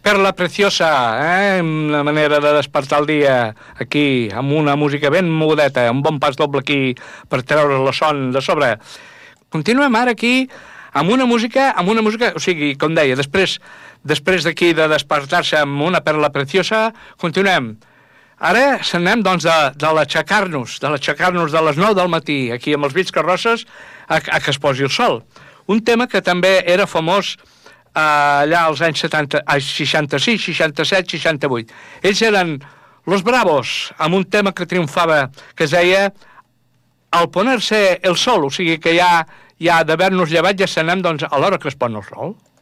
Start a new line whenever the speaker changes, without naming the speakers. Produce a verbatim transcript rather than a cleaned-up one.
Perla Preciosa, eh? Una manera de despertar el dia aquí, amb una música ben mogudeta, un bon pas doble aquí per treure la son de sobre. Continuem ara aquí amb una música, amb una música, o sigui, com deia, després després d'aquí de despertar-se amb una Perla Preciosa, continuem. Ara s'anem, doncs, de, de l'aixecar-nos, de l'aixecar-nos de les nou del matí, aquí amb els vells carrosses, a, a que es posi el sol. Un tema que també era famós eh, allà als anys setanta, seixanta-sis, seixanta-set, seixanta-vuit. Ells eren Los Bravos, amb un tema que triomfava, que es deia Al ponerse el sol, o sigui que ja, ja d'haver-nos llevat ja s'anem, doncs, a l'hora que es pon el sol.